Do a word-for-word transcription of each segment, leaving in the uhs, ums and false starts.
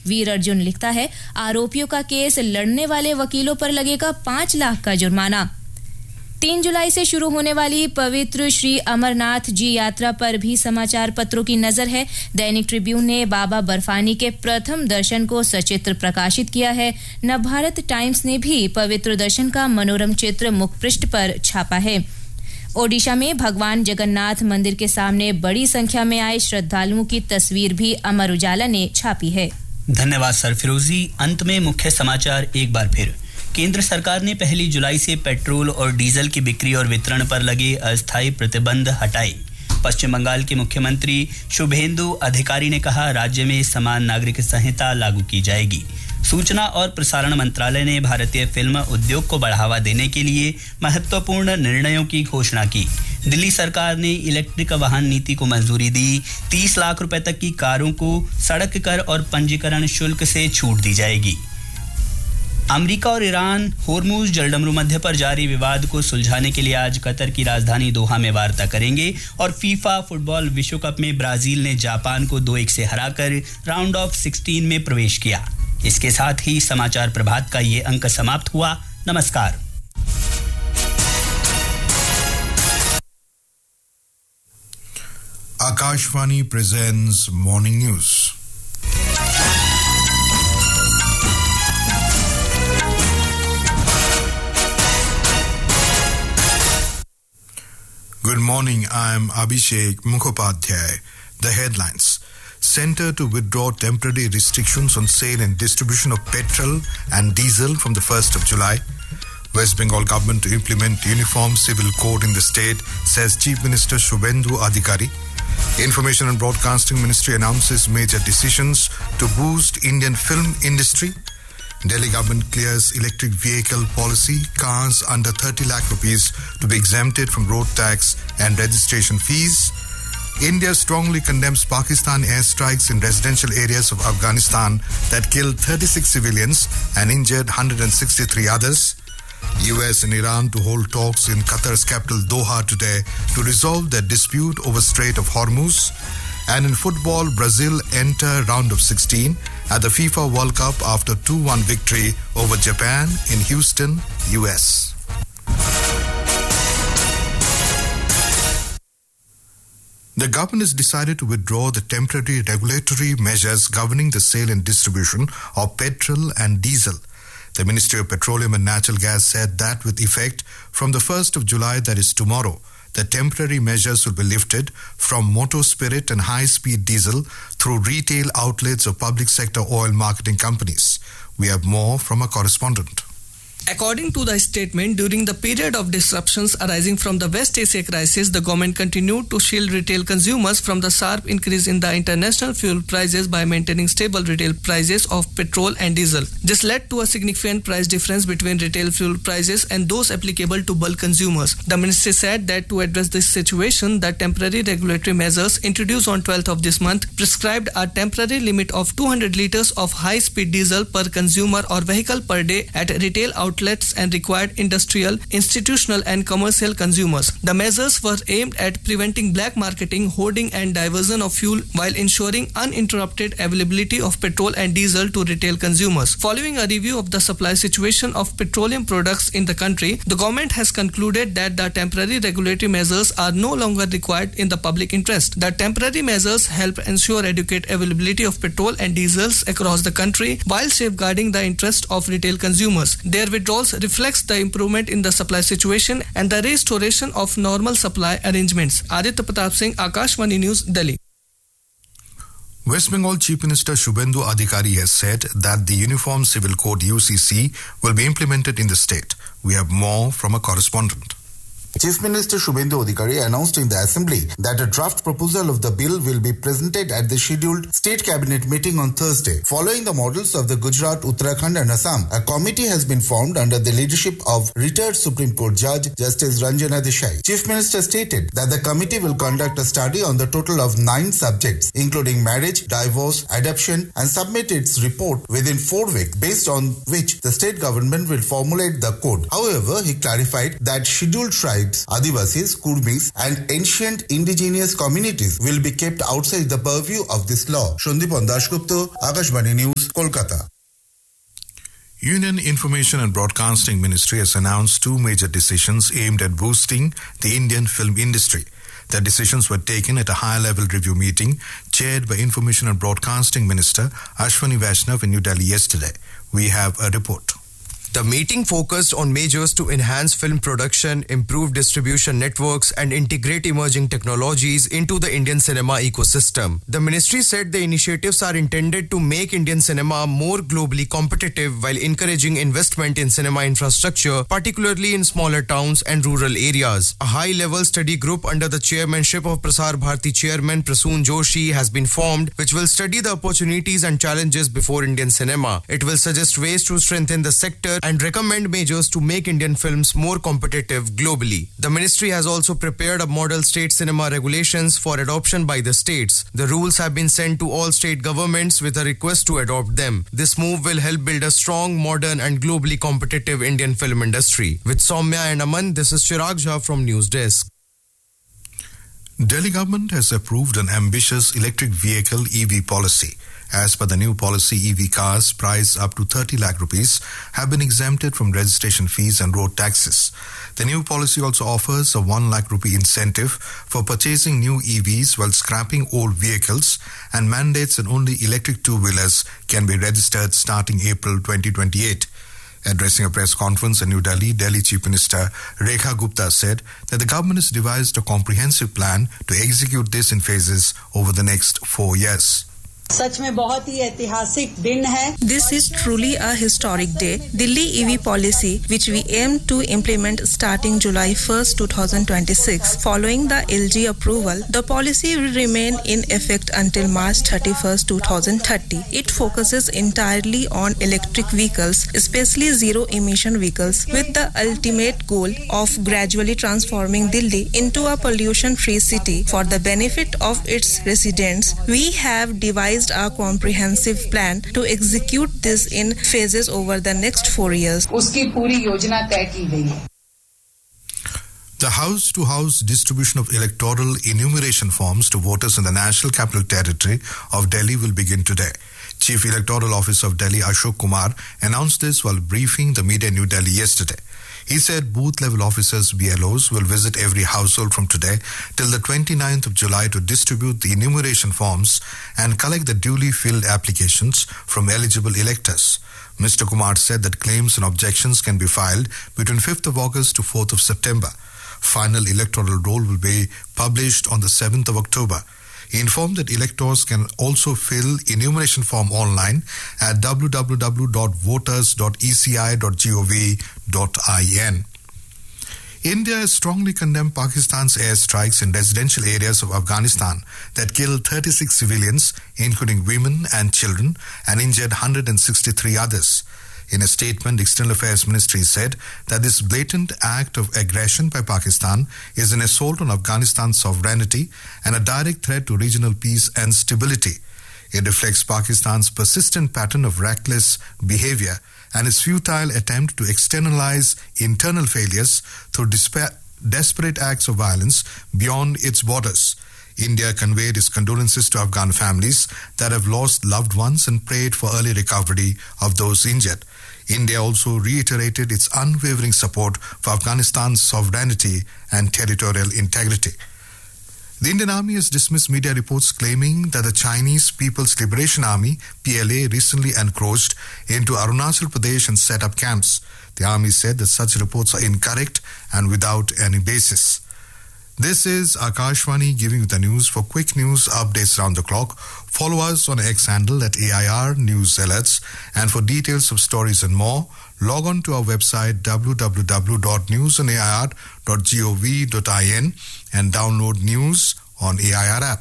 वीर अर्जुन लिखता है, आरोपियों का केस लड़ने वाले वकीलों पर लगेगा पांच लाख का जुर्माना। तीन जुलाई से शुरू होने वाली पवित्र श्री अमरनाथ जी यात्रा पर भी समाचार पत्रों की नजर है। दैनिक ट्रिब्यून ने बाबा बर्फानी के प्रथम दर्शन को सचित्र प्रकाशित किया है। नवभारत टाइम्स ने भी पवित्र दर्शन का मनोरम चित्र मुखपृष्ठ पर छापा है। ओडिशा में भगवान जगन्नाथ मंदिर के सामने बड़ी संख्या में आए श्रद्धालुओं की तस्वीर भी अमर उजाला ने छापी है। धन्यवाद सरफिरोजी। अंत में मुख्य समाचार एक बार फिर। केंद्र सरकार ने पहली जुलाई से पेट्रोल और डीजल की बिक्री और वितरण पर लगे अस्थायी प्रतिबंध हटाए। पश्चिम बंगाल के मुख्यमंत्री शुभेंदु अधिकारी ने कहा, राज्य में समान नागरिक संहिता लागू की जाएगी। सूचना और प्रसारण मंत्रालय ने भारतीय फिल्म उद्योग को बढ़ावा देने के लिए महत्वपूर्ण निर्णयों की घोषणा की। दिल्ली सरकार ने इलेक्ट्रिक वाहन नीति को मंजूरी दी। तीस लाख रुपए तक की कारों को सड़क कर और पंजीकरण शुल्क से छूट दी जाएगी। अमेरिका और ईरान होर्मुज जलडमरू मध्य पर जारी विवाद को सुलझाने के लिए आज कतर की राजधानी दोहा में वार्ता करेंगे। और फीफा फुटबॉल विश्व कप में ब्राजील ने जापान को दो एक से हराकर राउंड ऑफ सिक्सटीन में प्रवेश किया। इसके साथ ही समाचार प्रभात का ये अंक समाप्त हुआ। नमस्कार। Akashvani presents Morning News. Good morning, I am Abhishek Mukhopadhyay. The headlines. Centre to withdraw temporary restrictions on sale and distribution of petrol and diesel from the first of July. West Bengal government to implement uniform civil code in the state, says Chief Minister Shubhendu Adhikari. Information and Broadcasting Ministry announces major decisions to boost Indian film industry. Delhi government clears electric vehicle policy. Cars under thirty lakh rupees to be exempted from road tax and registration fees. India strongly condemns Pakistan airstrikes in residential areas of Afghanistan that killed thirty-six civilians and injured one hundred sixty-three others. U S and Iran to hold talks in Qatar's capital Doha today to resolve their dispute over Strait of Hormuz. And in football, Brazil enter round of sixteen at the FIFA World Cup after two one victory over Japan in Houston, U S. The government has decided to withdraw the temporary regulatory measures governing the sale and distribution of petrol and diesel. The Ministry of Petroleum and Natural Gas said that with effect from the first of July, that is tomorrow, the temporary measures will be lifted from motor spirit and high-speed diesel through retail outlets of public sector oil marketing companies. We have more from a correspondent. According to the statement, during the period of disruptions arising from the West Asia crisis, the government continued to shield retail consumers from the sharp increase in the international fuel prices by maintaining stable retail prices of petrol and diesel. This led to a significant price difference between retail fuel prices and those applicable to bulk consumers. The ministry said that to address this situation, the temporary regulatory measures introduced on twelfth of this month prescribed a temporary limit of two hundred litres of high-speed diesel per consumer or vehicle per day at retail outlets outlets and required industrial, institutional and commercial consumers. The measures were aimed at preventing black marketing, hoarding and diversion of fuel while ensuring uninterrupted availability of petrol and diesel to retail consumers. Following a review of the supply situation of petroleum products in the country, the government has concluded that the temporary regulatory measures are no longer required in the public interest. The temporary measures help ensure adequate availability of petrol and diesels across the country while safeguarding the interest of retail consumers. Their withdrawals reflects the improvement in the supply situation and the restoration of normal supply arrangements. Aditya Pratap Singh, Akashvani News, Delhi. West Bengal Chief Minister Shubhendu Adhikari has said that the Uniform Civil Code U C C will be implemented in the state. We have more from a correspondent. Chief Minister Shubhendu Adhikari announced in the Assembly that a draft proposal of the bill will be presented at the scheduled State Cabinet meeting on Thursday. Following the models of the Gujarat, Uttarakhand and Assam, a committee has been formed under the leadership of retired Supreme Court Judge Justice Ranjana Desai. Chief Minister stated that the committee will conduct a study on the total of nine subjects, including marriage, divorce, adoption, and submit its report within four weeks, based on which the state government will formulate the code. However, he clarified that scheduled tribes tribes, Adivasis, Kurmis and ancient indigenous communities will be kept outside the purview of this law. Shandipon Dashgupta, Akashvani News, Kolkata. Union Information and Broadcasting Ministry has announced two major decisions aimed at boosting the Indian film industry. The decisions were taken at a high-level review meeting chaired by Information and Broadcasting Minister Ashwani Vaishnav in New Delhi yesterday. We have a report. The meeting focused on measures to enhance film production, improve distribution networks, and integrate emerging technologies into the Indian cinema ecosystem. The ministry said the initiatives are intended to make Indian cinema more globally competitive while encouraging investment in cinema infrastructure, particularly in smaller towns and rural areas. A high-level study group under the chairmanship of Prasar Bharati Chairman Prasoon Joshi has been formed, which will study the opportunities and challenges before Indian cinema. It will suggest ways to strengthen the sector and recommend measures to make Indian films more competitive globally. The ministry has also prepared a model state cinema regulations for adoption by the states. The rules have been sent to all state governments with a request to adopt them. This move will help build a strong, modern and globally competitive Indian film industry. With Soumya and Aman, this is Chirag Jha from News Desk. Delhi government has approved an ambitious electric vehicle E V policy. As per the new policy, E V cars priced up to thirty lakh rupees have been exempted from registration fees and road taxes. The new policy also offers a one lakh rupee incentive for purchasing new E Vs while scrapping old vehicles and mandates that only electric two-wheelers can be registered starting April twenty twenty-eight. Addressing a press conference in New Delhi, Delhi Chief Minister Rekha Gupta said that the government has devised a comprehensive plan to execute this in phases over the next four years. सच में बहुत ही ऐतिहासिक दिन है. This is truly a historic day. Delhi E V policy, which we aim to implement starting July first, twenty twenty-six, following the L G approval, the policy will remain in effect until March thirty-first, twenty thirty. It focuses entirely on electric vehicles, especially zero-emission vehicles, with the ultimate goal of gradually transforming Delhi into a pollution-free city for the benefit of its residents. We have devised a comprehensive plan to execute this in phases over the next four years. उसकी पूरी योजना तय की गई है. The house-to-house distribution of electoral enumeration forms to voters in the National Capital Territory of Delhi will begin today. Chief Electoral Officer of Delhi Ashok Kumar announced this while briefing the media in New Delhi yesterday. He said booth-level officers, B L Os, will visit every household from today till the twenty-ninth of July to distribute the enumeration forms and collect the duly filled applications from eligible electors. Mister Kumar said that claims and objections can be filed between fifth of August to fourth of September. Final electoral roll will be published on the seventh of October. He informed that electors can also fill enumeration form online at w w w dot voters dot e c i dot gov dot in. India has strongly condemned Pakistan's airstrikes in residential areas of Afghanistan that killed thirty-six civilians, including women and children, and injured one hundred sixty-three others. In a statement, the External Affairs Ministry said that this blatant act of aggression by Pakistan is an assault on Afghanistan's sovereignty and a direct threat to regional peace and stability. It reflects Pakistan's persistent pattern of reckless behavior and its futile attempt to externalize internal failures through despair, desperate acts of violence beyond its borders. India conveyed its condolences to Afghan families that have lost loved ones and prayed for early recovery of those injured. India also reiterated its unwavering support for Afghanistan's sovereignty and territorial integrity. The Indian Army has dismissed media reports claiming that the Chinese People's Liberation Army, P L A, recently encroached into Arunachal Pradesh and set up camps. The army said that such reports are incorrect and without any basis. This is Akashvani giving you the news. For quick news updates around the clock, follow us on X handle at A I R News Alerts. And for details of stories and more, log on to our website w w w dot news on a i r dot gov dot in and download news on A I R app.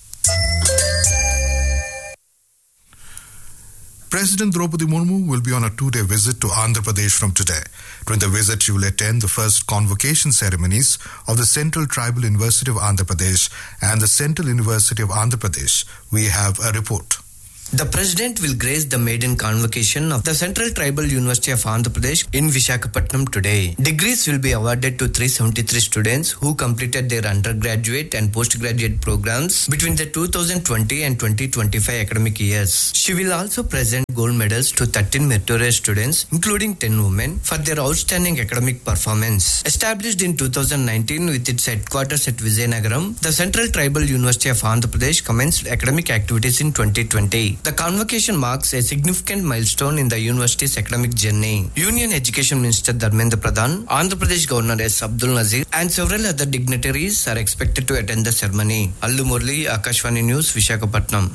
President Draupadi Murmu will be on a two-day visit to Andhra Pradesh from today. During the visit, she will attend the first convocation ceremonies of the Central Tribal University of Andhra Pradesh and the Central University of Andhra Pradesh. We have a report. The President will grace the maiden convocation of the Central Tribal University of Andhra Pradesh in Visakhapatnam today. Degrees will be awarded to three hundred seventy-three students who completed their undergraduate and postgraduate programs between the two thousand twenty and twenty twenty-five academic years. She will also present gold medals to thirteen meritorious students, including ten women, for their outstanding academic performance. Established in two thousand nineteen with its headquarters at Vizianagaram, the Central Tribal University of Andhra Pradesh commenced academic activities in twenty twenty. The convocation marks a significant milestone in the university's academic journey. Union Education Minister Dharmendra Pradhan, Andhra Pradesh Governor S. Abdul Nazir, and several other dignitaries are expected to attend the ceremony. Allu Murli, Akashvani News, Visakhapatnam.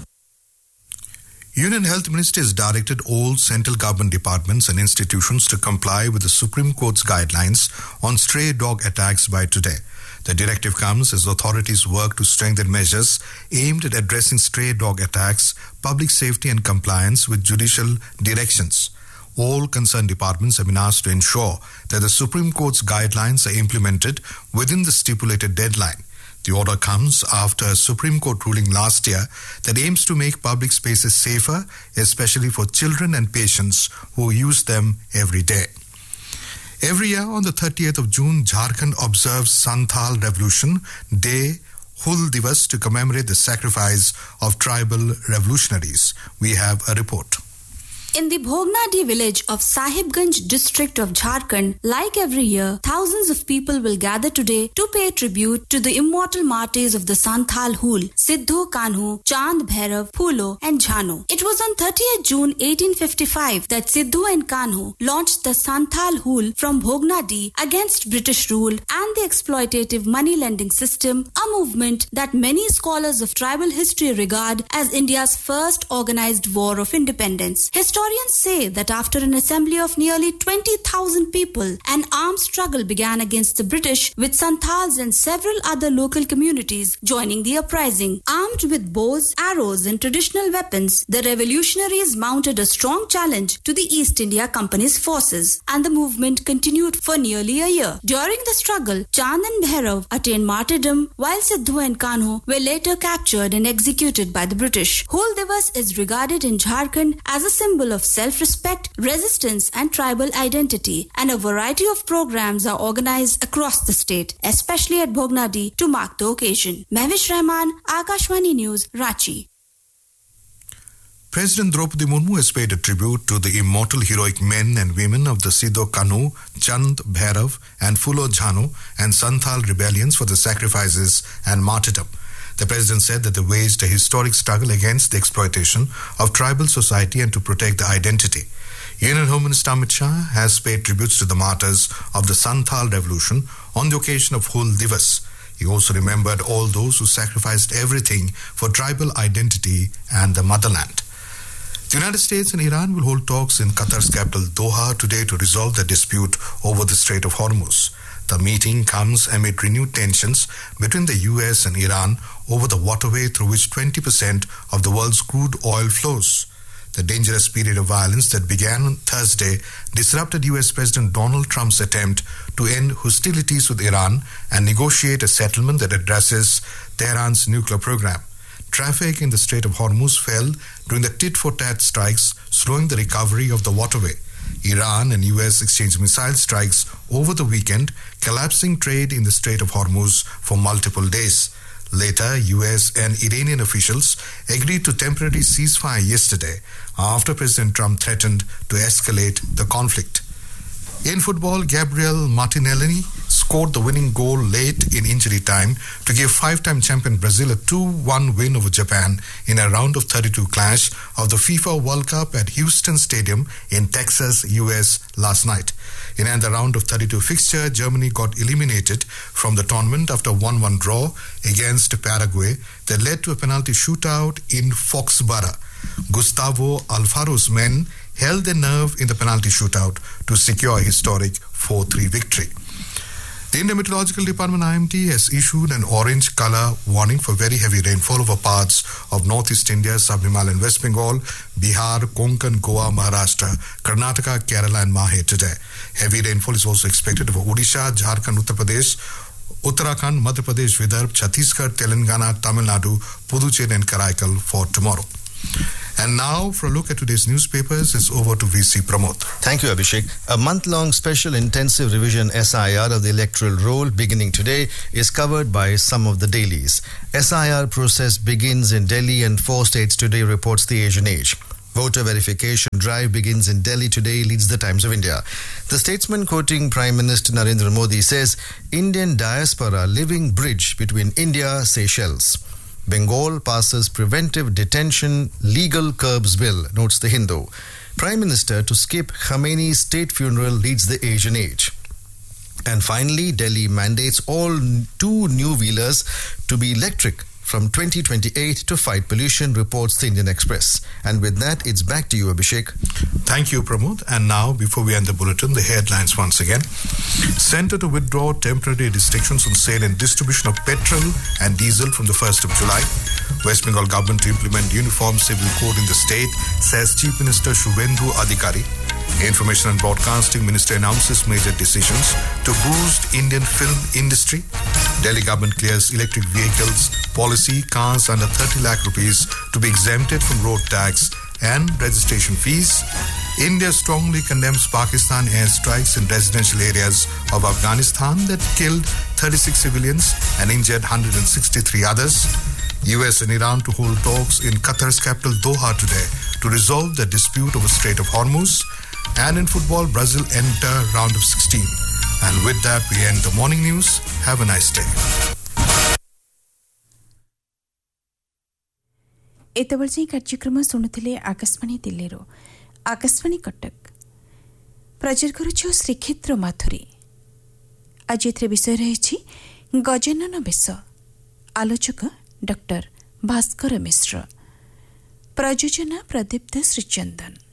Union Health Minister has directed all central government departments and institutions to comply with the Supreme Court's guidelines on stray dog attacks by today. The directive comes as authorities work to strengthen measures aimed at addressing stray dog attacks, public safety and compliance with judicial directions. All concerned departments have been asked to ensure that the Supreme Court's guidelines are implemented within the stipulated deadline. The order comes after a Supreme Court ruling last year that aims to make public spaces safer, especially for children and patients who use them every day. Every year on the thirtieth of June, Jharkhand observes Santhal Revolution Day, Hul Divas, to commemorate the sacrifice of tribal revolutionaries. We have a report. In the Bhognadi village of Sahibganj district of Jharkhand, like every year, thousands of people will gather today to pay tribute to the immortal martyrs of the Santhal Hul, Siddhu Kanhu, Chand Bhairav, Phulo and Jhano. It was on thirtieth June eighteen fifty-five that Siddhu and Kanhu launched the Santhal Hul from Bhognadi against British rule and the exploitative money lending system, a movement that many scholars of tribal history regard as India's first organized war of independence. Historians say that after an assembly of nearly twenty thousand people, an armed struggle began against the British, with Santhals and several other local communities joining the uprising. Armed with bows, arrows and traditional weapons, the revolutionaries mounted a strong challenge to the East India Company's forces, and the movement continued for nearly a year. During the struggle, Chand and Bhairav attained martyrdom, while Siddhu and Kanhu were later captured and executed by the British. Hul Divas is regarded in Jharkhand as a symbol of self-respect, resistance and tribal identity, and a variety of programs are organized across the state, especially at Bhognadi, to mark the occasion. Mehwish Rahman, Akashvani News, Ranchi. President Draupadi Murmu has paid a tribute to the immortal heroic men and women of the Siddhu Kanhu, Chand Bhairav and Phulo Jhano and Santhal rebellions for the sacrifices and martyrdom. The President said that they waged a historic struggle against the exploitation of tribal society and to protect the identity. Union Home Minister Amit Shah has paid tributes to the martyrs of the Santhal Revolution on the occasion of Hul Divas. He also remembered all those who sacrificed everything for tribal identity and the motherland. The United States and Iran will hold talks in Qatar's capital Doha today to resolve the dispute over the Strait of Hormuz. The meeting comes amid renewed tensions between the U S and Iran over the waterway through which twenty percent of the world's crude oil flows. The dangerous period of violence that began on Thursday disrupted U S President Donald Trump's attempt to end hostilities with Iran and negotiate a settlement that addresses Tehran's nuclear program. Traffic in the Strait of Hormuz fell during the tit-for-tat strikes, slowing the recovery of the waterway. Iran and U S exchanged missile strikes over the weekend, collapsing trade in the Strait of Hormuz for multiple days. Later, U S and Iranian officials agreed to temporary ceasefire yesterday after President Trump threatened to escalate the conflict. In football, Gabriel Martinelli scored the winning goal late in injury time to give five-time champion Brazil a two one win over Japan in a round of thirty-two clash of the FIFA World Cup at Houston Stadium in Texas, U S last night. In another round of thirty-two fixture, Germany got eliminated from the tournament after a one one draw against Paraguay that led to a penalty shootout in Foxborough. Gustavo Alfaro's men held their nerve in the penalty shootout to secure a historic four three victory. The Indian Meteorological Department I M D has issued an orange color warning for very heavy rainfall over parts of northeast India, sub-Himalayan West Bengal, Bihar, Konkan, Goa, Maharashtra, Karnataka, Kerala and Mahe today. Heavy rainfall is also expected over Odisha, Jharkhand, Uttar Pradesh, Uttarakhand, Madhya Pradesh, Vidarbha, Chhattisgarh, Telangana, Tamil Nadu, Puducherry and Karaikal for tomorrow. And now, for a look at today's newspapers, it's over to V C Pramod. Thank you, Abhishek. A month-long special intensive revision S I R of the electoral roll beginning today is covered by some of the dailies. S I R process begins in Delhi and four states today, reports the Asian Age. Voter verification drive begins in Delhi today, leads the Times of India. The statesman, quoting Prime Minister Narendra Modi, says, Indian diaspora living bridge between India, Seychelles. Bengal passes preventive detention legal curbs bill, notes the Hindu. Prime Minister to skip Khamenei's state funeral, leads the Asian Age. And finally, Delhi mandates all two new-wheelers to be electric from twenty twenty-eight to fight pollution, reports the Indian Express. And with that, it's back to you, Abhishek. Thank you, Pramod. And now, before we end the bulletin, the headlines once again. Centre to withdraw temporary restrictions on sale and distribution of petrol and diesel from the first of July. West Bengal government to implement uniform civil code in the state, says Chief Minister Shubhendu Adhikari. Information and Broadcasting Minister announces major decisions to boost Indian film industry. Delhi government clears electric vehicles policy, cars under thirty lakh rupees to be exempted from road tax and registration fees. India strongly condemns Pakistan airstrikes in residential areas of Afghanistan that killed thirty-six civilians and injured one hundred sixty-three others. U S and Iran to hold talks in Qatar's capital Doha today to resolve the dispute over Strait of Hormuz. And in football, Brazil enter round of sixteen. And with that, we end the morning news. Have a nice day. ଏତେବେଳେ କାର୍ଯ୍ୟକ୍ରମ ଶୁଣୁଥିଲେ ଆକାଶବାଣୀ ଦିଲ୍ଲୀରୁ। ଆକାଶବାଣୀ କଟକ ପ୍ରଚାର କରୁଛୁ ଶ୍ରୀକ୍ଷେତ୍ର ମାଥୁରୀ। ଆଜି ଏଥିରେ ବିଷୟ ରହିଛି ଗଜାନନ ବେଶ। ଆଲୋଚକ ଡକ୍ଟର ଭାସ୍କର ମିଶ୍ର। ପ୍ରଯୋଜନା ପ୍ରଦୀପ୍ତ ଶ୍ରୀଚନ୍ଦନ।